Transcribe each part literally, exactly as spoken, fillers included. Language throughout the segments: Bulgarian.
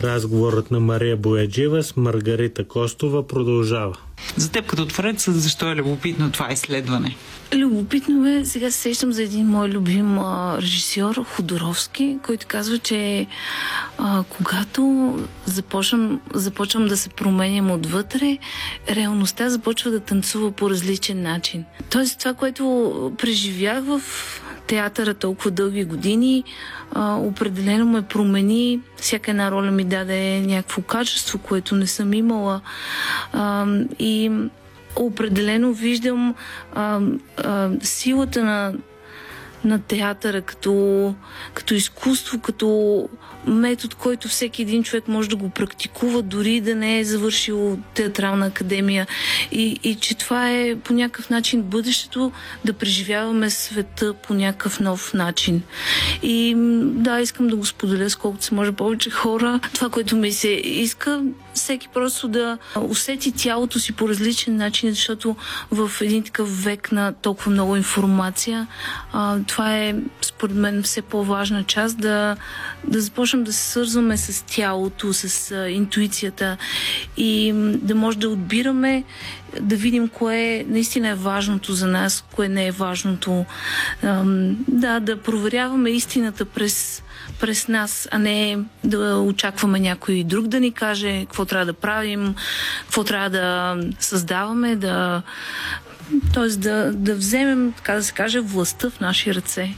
Разговорът на Мария Бояджиева с Маргарита Костова продължава. За теб като творец, защо е любопитно това изследване? Любопитно е, сега се сещам за един мой любим а, режисьор, Ходоровски, който казва, че а, когато започвам, започвам да се променям отвътре, реалността започва да танцува по различен начин. Тоест това, което преживях в театъра толкова дълги години, а, определено ме промени. Всяка една роля ми даде някакво качество, което не съм имала. А, и определено виждам а, а, силата на, на театъра като, като изкуство, като метод, който всеки един човек може да го практикува, дори да не е завършил театрална академия. И, и че това е по някакъв начин бъдещето, да преживяваме света по някакъв нов начин. И да, искам да го споделя с колкото се може повече хора. Това, което ми се иска, всеки просто да усети тялото си по различен начин, защото в един такъв век на толкова много информация, а, това е според мен все по-важна част, да, да започнем да се свързваме с тялото, с а, интуицията и да може да отбираме, да видим кое наистина е важното за нас, кое не е важното. А, да, да проверяваме истината през през нас, а не да очакваме някой друг да ни каже какво трябва да правим, какво трябва да създаваме, да, т.е. да, да вземем, така да се каже, властта в наши ръце.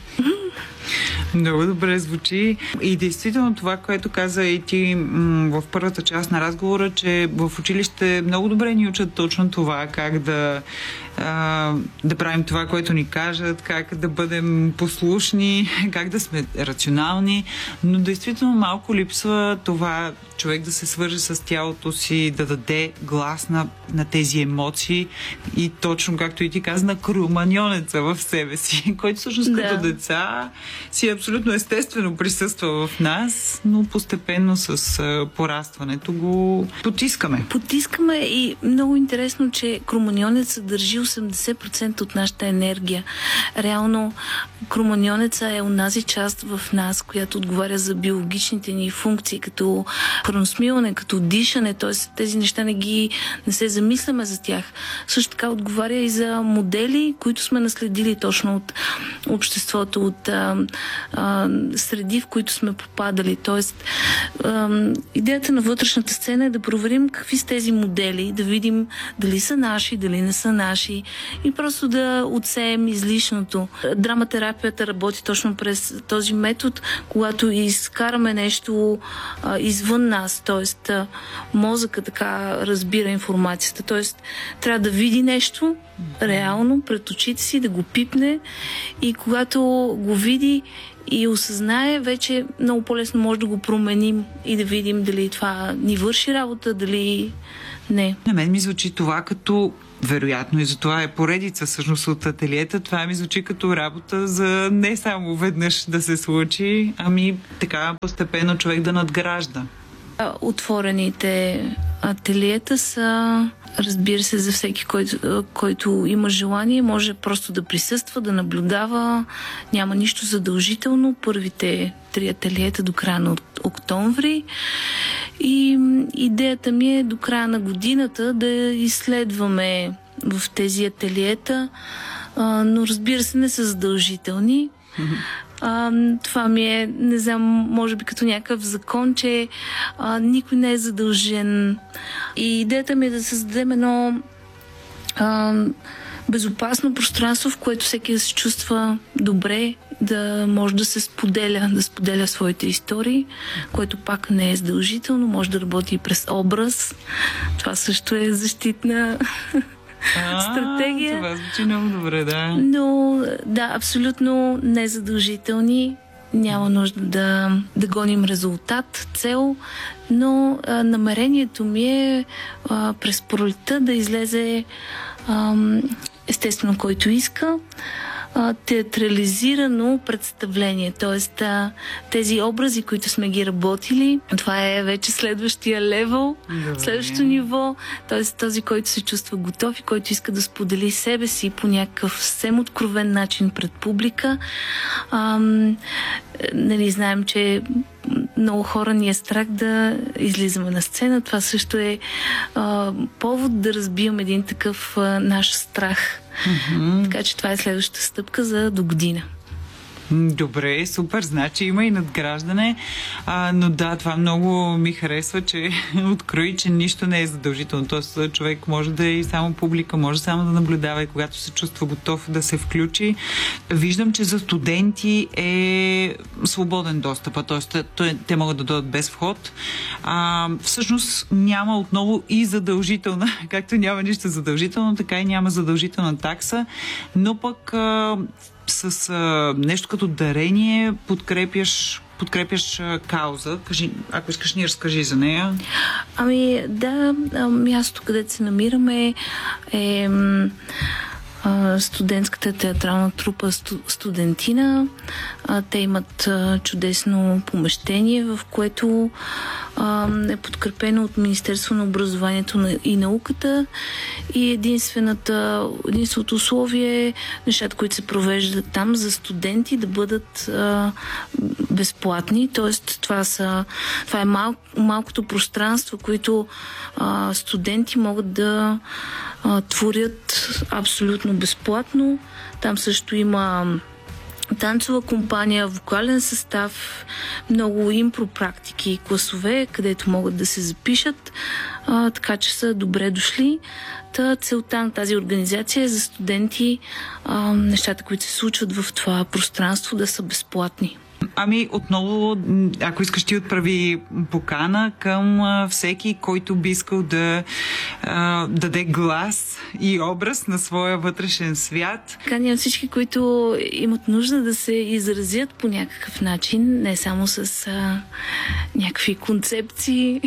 Много добре звучи. И действително това, което каза и ти м- в първата част на разговора, че в училище много добре ни учат точно това, как да, а, да правим това, което ни кажат, как да бъдем послушни, как да сме рационални, но действително малко липсва това човек да се свърже с тялото си, да даде глас на, на тези емоции и точно, както и ти каза, на кроманьонеца в себе си, който всъщност да. Като деца си абсолютно естествено присъства в нас, но постепенно с а, порастването го потискаме. Потискаме и много интересно, че кроманьонеца държи осемдесет процента от нашата енергия. Реално кроманьонеца е онази част в нас, която отговаря за биологичните ни функции, като храносмилане, като дишане, т.е. тези неща не ги не се замисляме за тях. Също така отговаря и за модели, които сме наследили точно от обществото, от а, а, среди, в които сме попадали. Тоест, а, идеята на вътрешната сцена е да проверим какви са тези модели, да видим дали са наши, дали не са наши и просто да отсеем излишното. Драматерапията работи точно през този метод, когато изкараме нещо а, извън нас, т.е. мозъка така разбира информацията, т.е. трябва да види нещо реално пред очите си, да го пипне и когато го види и осъзнае, вече много по-лесно може да го променим и да видим дали това ни върши работа, дали не. На мен ми звучи това като, вероятно и за това е поредица всъщност от ателиета, това ми звучи като работа за не само веднъж да се случи, ами така постепенно човек да надгражда. Отворените ателиета са, разбира се, за всеки, който, който има желание, може просто да присъства, да наблюдава. Няма нищо задължително. Първите три ателиета до края на октомври. И идеята ми е до края на годината да изследваме в тези ателиета, но разбира се, не са задължителни. А, това ми е, не знам, може би като някакъв закон, че а, никой не е задължен. И идеята ми е да създадем едно а, безопасно пространство, в което всеки да се чувства добре, да може да се споделя, да споделя своите истории, което пак не е задължително, може да работи и през образ. Това също е защитна А, стратегия. Това звучи много добре, да. Но да, абсолютно незадължителни. Няма нужда да, да гоним резултат, цел, но а, намерението ми е а, през пролетта да излезе а, естествено който иска. а, театрализирано представление. Тоест, а, тези образи, които сме ги работили, това е вече следващия левел, Добре. следващото ниво. Тоест, този, който се чувства готов и който иска да сподели себе си по някакъв съвсем откровен начин пред публика. А, нали, знаем, че много хора ни е страх да излизаме на сцена. Това също е а, повод да разбием един такъв а, наш страх. Mm-hmm. Така че това е следващата стъпка за до година. Добре, супер, значи има и надграждане, а, но да, това много ми харесва, че открои, че нищо не е задължително. Тоест човек може да е и само публика, може само да наблюдава и когато се чувства готов да се включи. Виждам, че за студенти е свободен достъп, т.е. те могат да дойдат без вход. А, всъщност няма отново и задължителна, както няма нищо задължително, така и няма задължителна такса, но пък а, с а, нещо като дарение подкрепяш, подкрепяш а, кауза. Кажи, ако искаш, ни разкажи за нея. Ами да, мястото, където се намираме е а, студентската театрална трупа Студентина. А, те имат а, чудесно помещение, в което а, е подкрепено от Министерство на образованието и науката и единствената, единственото условие е нещата, които се провеждат там за студенти да бъдат а, безплатни. Тоест това, са, това е мал, малкото пространство, които а, студенти могат да а, творят абсолютно безплатно. Там също има танцова компания, вокален състав, много импро практики и класове, където могат да се запишат, а, така че са добре дошли. Та целта на тази организация е за студенти а, нещата, които се случват в това пространство, да са безплатни. Ами, отново, ако искаш, ти отправи покана към а, всеки, който би искал да а, даде глас и образ на своя вътрешен свят. Каня всички, които имат нужда да се изразят по някакъв начин, не само с а, някакви концепции,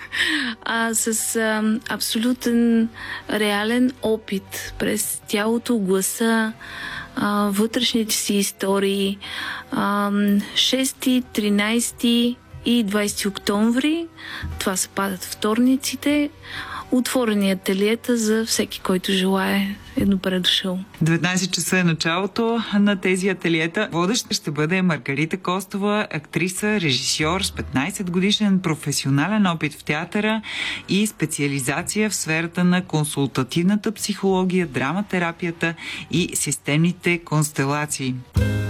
а с а, абсолютен реален опит през тялото, гласа, а, вътрешните си истории. А, шести, тринайсети и двайсети октомври, това се падат вторниците, отворени ателиета за всеки, който желае. Е добре дошъл. деветнайсет часа е началото на тези ателиета. Водеща ще бъде Маргарита Костова, актриса, режисьор с петнайсет годишен професионален опит в театъра и специализация в сферата на консултативната психология, драматерапията и системните констелации.